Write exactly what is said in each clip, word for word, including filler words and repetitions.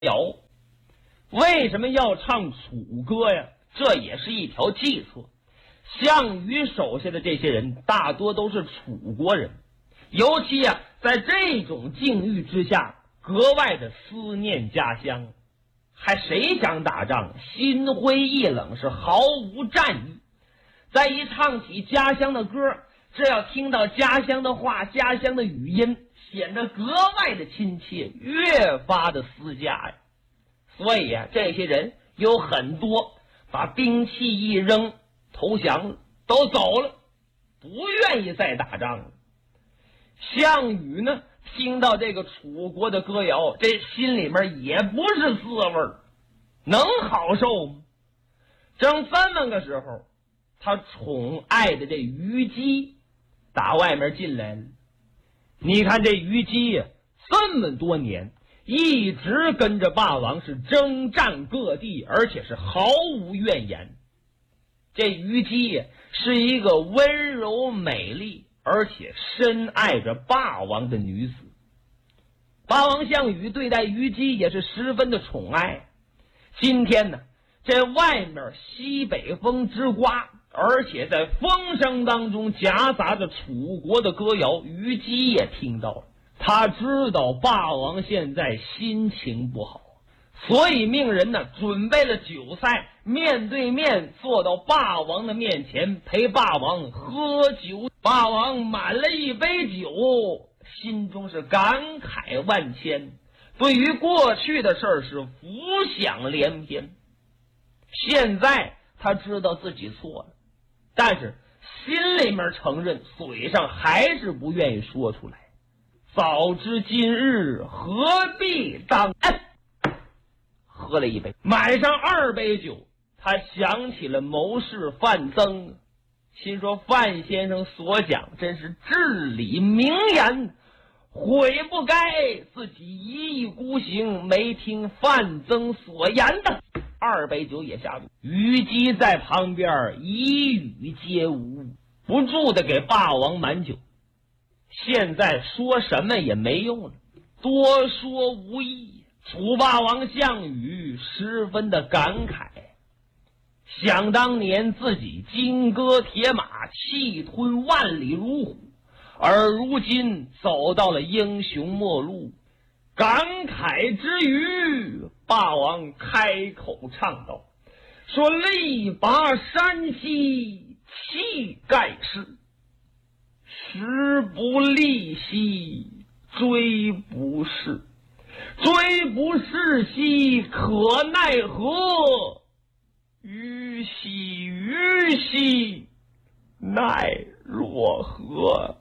谣。为什么要唱楚歌呀？这也是一条计策。项羽手下的这些人大多都是楚国人，尤其啊，在这种境遇之下，格外的思念家乡，还谁想打仗？心灰意冷，是毫无战意。再一唱起家乡的歌，这要听到家乡的话，家乡的语音，显得格外的亲切，越发的思家呀。所以啊，这些人有很多把兵器一扔，投降了，都走了，不愿意再打仗了。项羽呢，听到这个楚国的歌谣，这心里面也不是滋味儿，能好受吗？正这么个时候，他宠爱的这虞姬打外面进来了。你看这虞姬呀，这么多年一直跟着霸王是征战各地，而且是毫无怨言。这虞姬呀，是一个温柔美丽而且深爱着霸王的女子。霸王项羽对待虞姬也是十分的宠爱。今天呢，这外面西北风直刮，而且在风声当中夹杂着楚国的歌谣，虞姬也听到了。他知道霸王现在心情不好，所以命人呢准备了酒菜，面对面坐到霸王的面前，陪霸王喝酒。霸王满了一杯酒，心中是感慨万千，对于过去的事儿是浮想联翩。现在他知道自己错了，但是心里面承认，嘴上还是不愿意说出来。早知今日何必当哎，喝了一杯，买上二杯酒，他想起了谋士范增，心说范先生所讲真是至理名言，悔不该自己一意孤行，没听范增所言的。二杯酒也下肚，虞姬在旁边一语皆无，不住的给霸王满酒。现在说什么也没用了，多说无益。楚霸王项羽十分的感慨，想当年自己金戈铁马，气吞万里如虎，而如今走到了英雄末路。感慨之余，霸王开口唱道，说力拔山兮气盖世，时不利兮骓不逝，骓不逝兮可奈何，虞兮虞兮奈若何。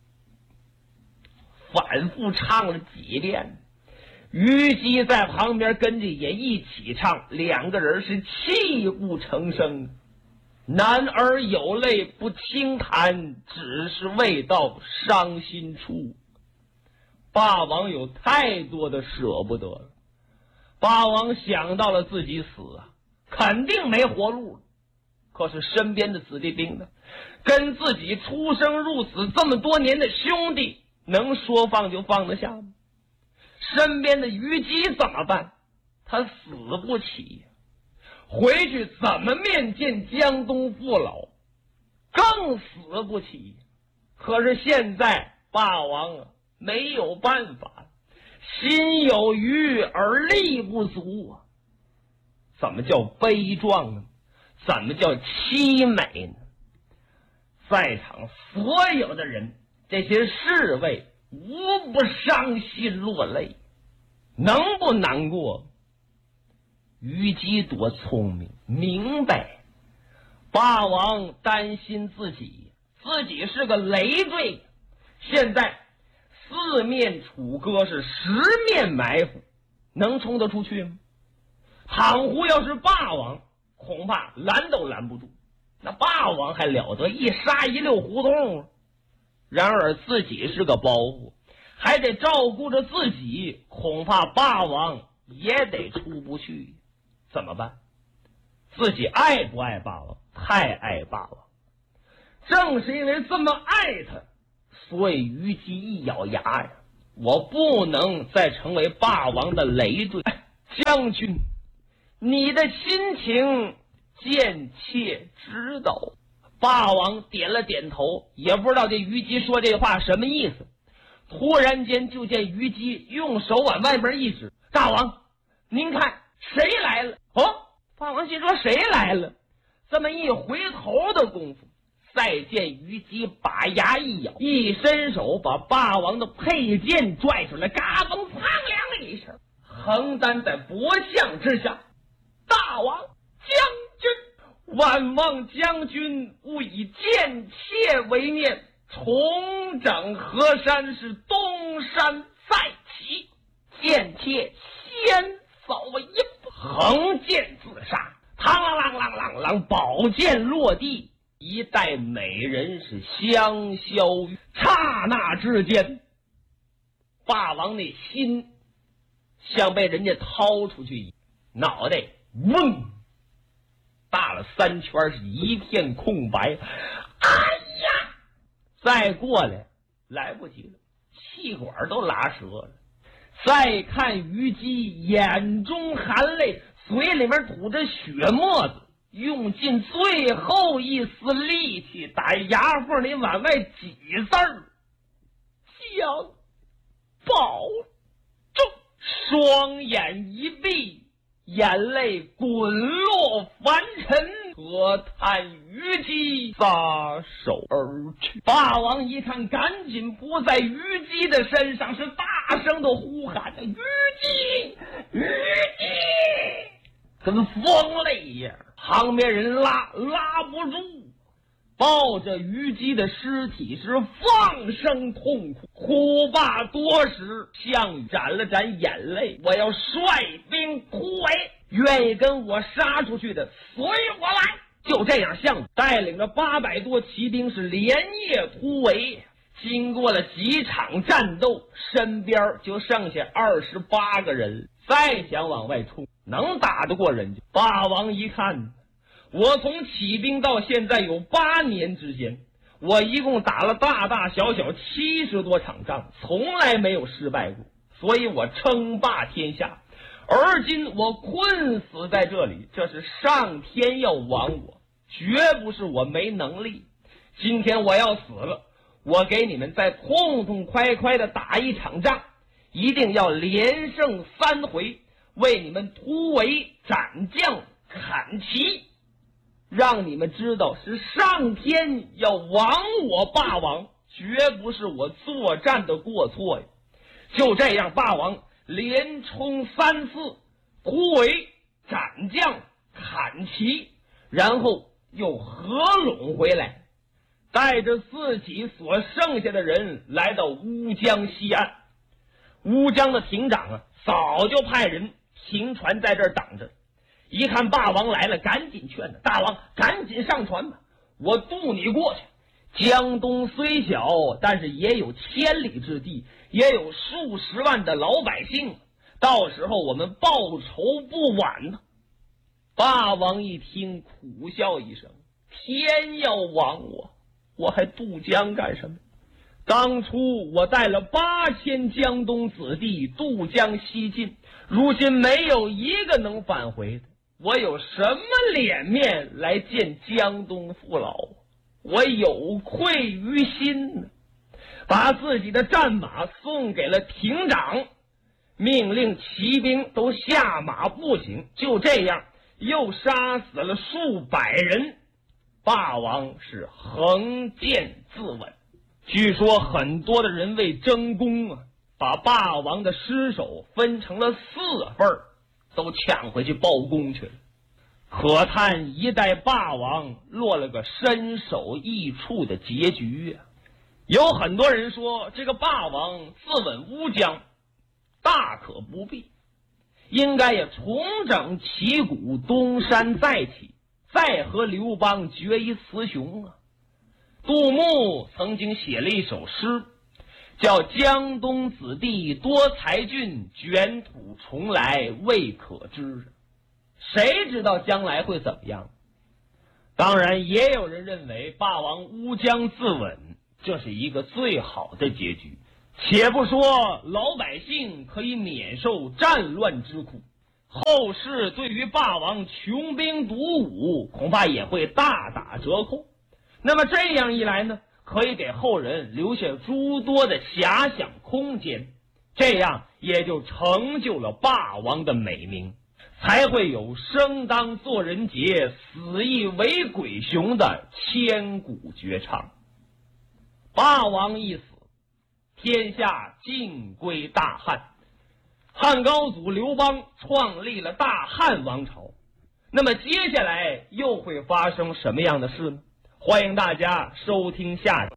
反复唱了几遍，虞姬在旁边跟着也一起唱，两个人是泣不成声。男儿有泪不轻弹，只是未到伤心处。霸王有太多的舍不得了。霸王想到了自己死啊，肯定没活路了。可是身边的子弟兵呢，跟自己出生入死这么多年的兄弟，能说放就放得下吗？身边的虞姬怎么办？他死不起，回去怎么面见江东父老？更死不起。可是现在霸王啊，没有办法，心有余而力不足啊。怎么叫悲壮呢？怎么叫凄美呢？在场所有的人，这些侍卫无不伤心落泪，能不难过？虞姬多聪明，明白霸王担心自己，自己是个累赘。现在四面楚歌是十面埋伏，能冲得出去吗？倘胡要是霸王，恐怕拦都拦不住。那霸王还了得，一杀一溜胡同。然而自己是个包袱，还得照顾着自己，恐怕霸王也得出不去。怎么办？自己爱不爱霸王？太爱霸王。正是因为这么爱他，所以虞姬一咬牙呀，我不能再成为霸王的累赘。 将军，你的心情贱妾知道。霸王点了点头，也不知道这虞姬说这话什么意思。突然间就见虞姬用手往外边一指，大王，您看谁来了？哦，霸王心说谁来了？这么一回头的功夫，再见虞姬把牙一咬，一伸手把霸王的佩剑拽出来，嘎嘣苍凉的一声，横担在脖项之下。大王将军，万望将军勿以贱妾为念，重整河山，是东山再起。贱妾先走一步，横剑自杀，嘡啷啷啷啷啷，宝剑落地，一代美人是香消玉。刹那之间，霸王那心像被人家掏出去，脑袋嗡大了三圈，是一片空白。哎呀，再过来来不及了，气管都拉折了。再看虞姬眼中含泪，嘴里面吐着血沫子，用尽最后一丝力气打牙缝里往外挤字儿，将保重。双眼一闭，眼泪滚落凡尘，可叹虞姬撒手而去。霸王一看，赶紧扑在虞姬的身上，是大声的呼喊着：虞姬，虞姬！跟疯了一样。旁边人拉拉不住，抱着虞姬的尸体是放声痛哭。哭罢多时，项羽沾了沾眼泪，我要率兵突围，愿意跟我杀出去的随我来。就这样，项羽带领着八百多骑兵是连夜突围。经过了几场战斗，身边就剩下二十八个人，再想往外冲，能打得过人家？霸王一看，我从起兵到现在有八年之间，我一共打了大大小小七十多场仗，从来没有失败过，所以我称霸天下。而今我困死在这里，这是上天要亡我，绝不是我没能力。今天我要死了，我给你们再痛痛快快的打一场仗，一定要连胜三回，为你们突围斩将砍旗，让你们知道是上天要亡我霸王，绝不是我作战的过错呀。就这样，霸王连冲三次，突围斩将砍旗，然后又合拢回来，带着自己所剩下的人来到乌江西岸。乌江的亭长啊，早就派人停船在这儿等着。一看霸王来了，赶紧劝他：大王赶紧上船吧，我渡你过去。江东虽小，但是也有千里之地，也有数十万的老百姓，到时候我们报仇不晚呢。霸王一听，苦笑一声：天要亡我，我还渡江干什么？当初我带了八千江东子弟渡江西进，如今没有一个能返回的，我有什么脸面来见江东父老？我有愧于心呢。把自己的战马送给了亭长，命令骑兵都下马步行。就这样，又杀死了数百人。霸王是横剑自刎。据说很多的人为争功啊，把霸王的尸首分成了四份，都抢回去报功去了。可叹一代霸王落了个身首异处的结局啊！有很多人说，这个霸王自刎乌江大可不必，应该也重整旗鼓，东山再起，再和刘邦决一雌雄啊！杜牧曾经写了一首诗，叫江东子弟多才俊，卷土重来未可知。谁知道将来会怎么样？当然也有人认为霸王乌江自刎，这是一个最好的结局。且不说老百姓可以免受战乱之苦， 后世对于霸王穷兵黩武恐怕也会大打折扣。那么这样一来呢，可以给后人留下诸多的遐想空间，这样也就成就了霸王的美名，才会有生当作人杰，死亦为鬼雄的千古绝唱。霸王一死，天下尽归大汉，汉高祖刘邦创立了大汉王朝。那么接下来又会发生什么样的事呢？欢迎大家收听下集。